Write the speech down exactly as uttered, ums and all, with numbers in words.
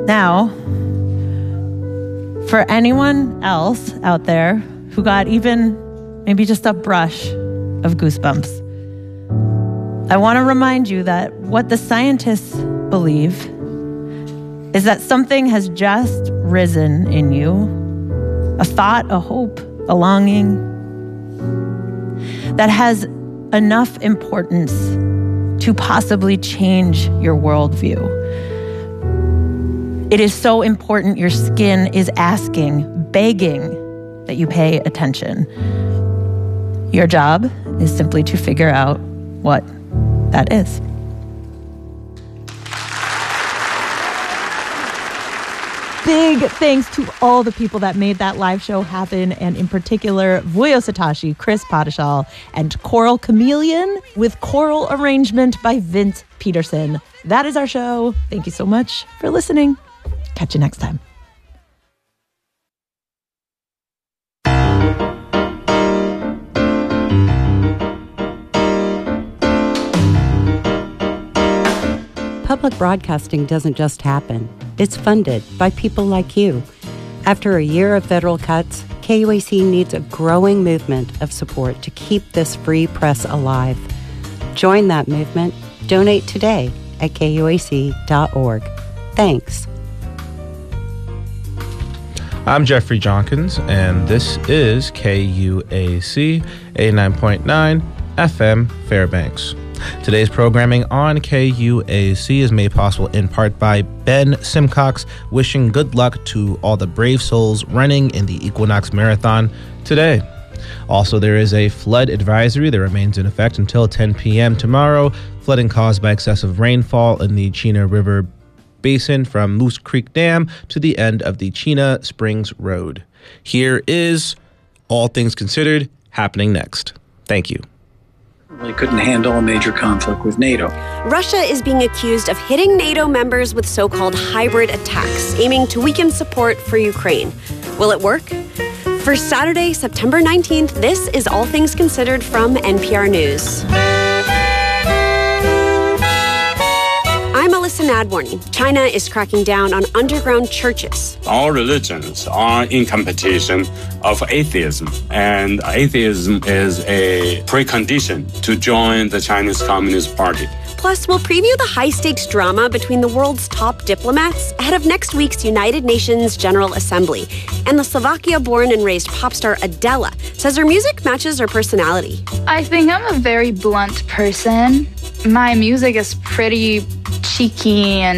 Now, for anyone else out there who got even maybe just a brush of goosebumps, I want to remind you that what the scientists believe is that something has just risen in you, a thought, a hope, a longing that has enough importance to possibly change your worldview. It is so important your skin is asking, begging that you pay attention. Your job is simply to figure out what that is. Big thanks to all the people that made that live show happen, and in particular, Vuyo Satoshi, Chris Padishal, and Choral Chameleon with choral arrangement by Vince Peterson. That is our show. Thank you so much for listening. Catch you next time. Public broadcasting doesn't just happen. It's funded by people like you. After a year of federal cuts, K U A C needs a growing movement of support to keep this free press alive. Join that movement. Donate today at K U A C dot org. Thanks. I'm Jeffrey Jonkins, and this is K U A C eighty-nine point nine F M Fairbanks. Today's programming on K U A C is made possible in part by Ben Simcox, wishing good luck to all the brave souls running in the Equinox Marathon today. Also, there is a flood advisory that remains in effect until ten p.m. tomorrow. Flooding caused by excessive rainfall in the Chena River Basin from Moose Creek Dam to the end of the Chena Springs Road. Here is All Things Considered happening next. Thank you. They couldn't handle a major conflict with NATO. Russia is being accused of hitting NATO members with so-called hybrid attacks, aiming to weaken support for Ukraine. Will it work? For Saturday, September nineteenth, this is All Things Considered from N P R News. I'm Alyssa Nadworny. China is cracking down on underground churches. All religions are in competition of atheism, and atheism is a precondition to join the Chinese Communist Party. Plus, we'll preview the high-stakes drama between the world's top diplomats ahead of next week's United Nations General Assembly. And the Slovakia-born and raised pop star Adela says her music matches her personality. I think I'm a very blunt person. My music is pretty cheeky and